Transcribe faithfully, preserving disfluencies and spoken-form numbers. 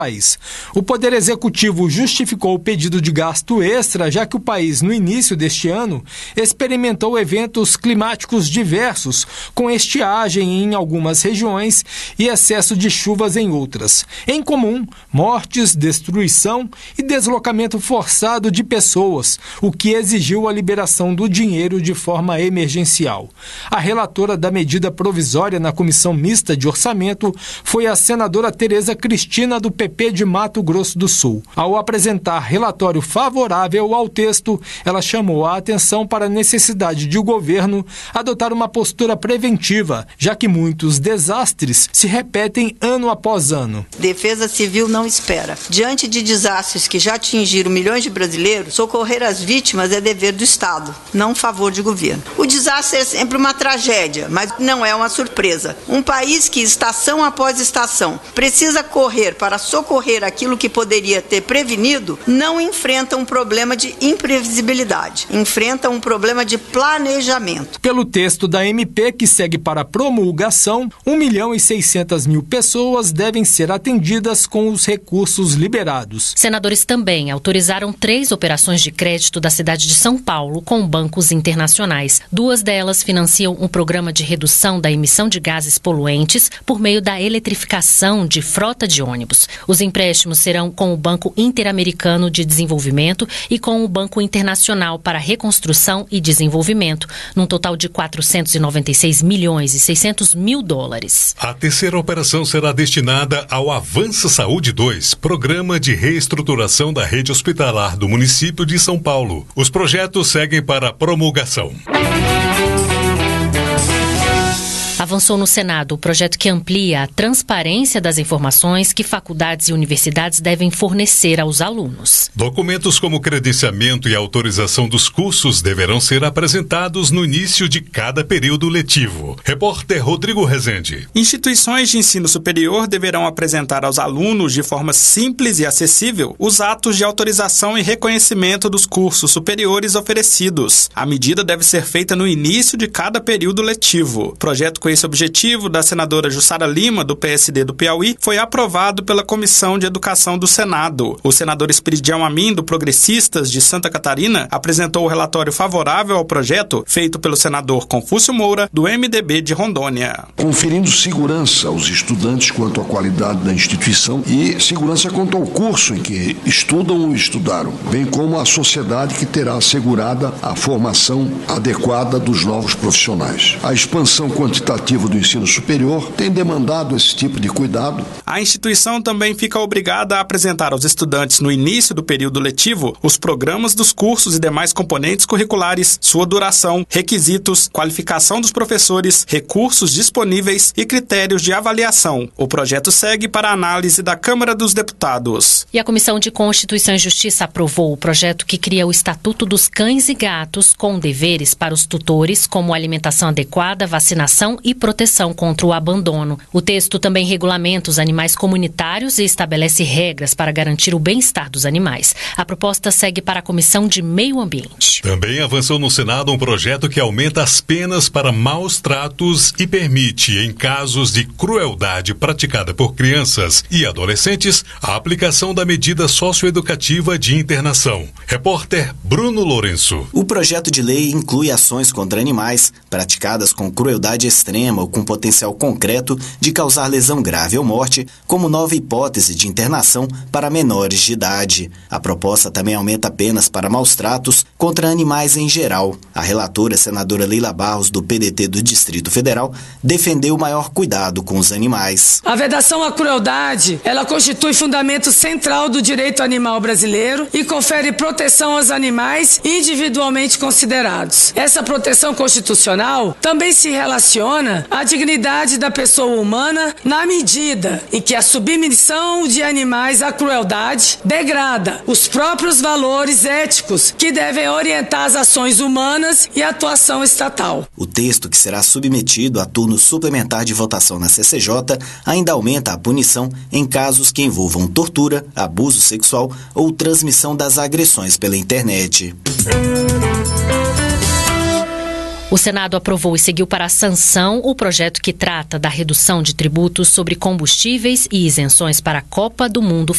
país. O Poder Executivo justificou o pedido de gasto extra, já que o país, no início deste ano, experimentou eventos climáticos diversos, com estiagem em algumas regiões e excesso de chuvas em outras. Em comum, mortes, destruição e deslocamento forçado de pessoas, o que exigiu a liberação do dinheiro de forma emergencial. A relatora da medida provisória na Comissão Mista de Orçamento foi a senadora Tereza Cristina, do P P de Mato Grosso do Sul. Ao apresentar relatório favorável ao texto, ela chamou a atenção para a necessidade de o governo adotar uma postura preventiva, já que muitos desastres se repetem ano após ano. Defesa Civil não espera. Diante de desastres que já atingiram milhões de brasileiros, socorrer as vítimas é dever do Estado, não favor de governo. O desastre é sempre uma tragédia, mas não é uma surpresa. Um país que, estação após estação, precisa correr para socorrer aquilo que poderia ter prevenido, não enfrenta um problema de imprevisibilidade, enfrenta um problema de planejamento. Pelo texto da M P, que segue para promulgação, um milhão e seiscentas mil pessoas devem ser atendidas com os recursos liberados. Senadores também autorizaram três operações de crédito da cidade de São Paulo com bancos internacionais. Duas delas financiam um programa de redução da emissão de gases poluentes por meio da eletrificação de frota de ônibus. Os empréstimos serão com o Banco Interamericano de Desenvolvimento e com o Banco Internacional para Reconstrução e Desenvolvimento, num total de quatrocentos e noventa e seis milhões e seiscentos mil dólares. A terceira operação será destinada ao Avança Saúde dois, Programa de Reestruturação da Rede Hospitalar do município de São Paulo. Os projetos seguem para a promulgação. Avançou no Senado o projeto que amplia a transparência das informações que faculdades e universidades devem fornecer aos alunos. Documentos como credenciamento e autorização dos cursos deverão ser apresentados no início de cada período letivo. Repórter Rodrigo Rezende. Instituições de ensino superior deverão apresentar aos alunos de forma simples e acessível os atos de autorização e reconhecimento dos cursos superiores oferecidos. A medida deve ser feita no início de cada período letivo. O projeto com esse objetivo da senadora Jussara Lima, do P S D do Piauí, foi aprovado pela Comissão de Educação do Senado. O senador Esperidião Amin, do Progressistas de Santa Catarina, apresentou o relatório favorável ao projeto feito pelo senador Confúcio Moura, do M D B de Rondônia. Conferindo segurança aos estudantes quanto à qualidade da instituição e segurança quanto ao curso em que estudam ou estudaram, bem como a sociedade que terá assegurada a formação adequada dos novos profissionais. A expansão quantitativa do ensino superior tem demandado esse tipo de cuidado. A instituição também fica obrigada a apresentar aos estudantes no início do período letivo os programas dos cursos e demais componentes curriculares, sua duração, requisitos, qualificação dos professores, recursos disponíveis e critérios de avaliação. O projeto segue para a análise da Câmara dos Deputados. E a Comissão de Constituição e Justiça aprovou o projeto que cria o Estatuto dos Cães e Gatos, com deveres para os tutores, como alimentação adequada, vacinação e proteção contra o abandono. O texto também regulamenta os animais comunitários e estabelece regras para garantir o bem-estar dos animais. A proposta segue para a Comissão de Meio Ambiente. Também avançou no Senado um projeto que aumenta as penas para maus tratos e permite, em casos de crueldade praticada por crianças e adolescentes, a aplicação da medida socioeducativa de internação. Repórter Bruno Lourenço. O projeto de lei inclui ações contra animais praticadas com crueldade extrema ou com potencial concreto de causar lesão grave ou morte, como nova hipótese de internação para menores de idade. A proposta também aumenta penas para maus tratos contra animais em geral. A relatora, senadora Leila Barros, do P D T do Distrito Federal, defendeu o maior cuidado com os animais. A vedação à crueldade, ela constitui fundamento central do direito animal brasileiro e confere proteção aos animais individualmente considerados. Essa proteção constitucional também se relaciona à dignidade da pessoa humana na medida em que a submissão de animais à crueldade degrada os próprios valores éticos que devem orientar as ações humanas e a atuação estatal. O texto, que será submetido a turno suplementar de votação na C C J, ainda aumenta a punição em casos que envolvam tortura, abuso sexual ou transmissão das agressões pela internet. O Senado aprovou e seguiu para a sanção o projeto que trata da redução de tributos sobre combustíveis e isenções para a Copa do Mundo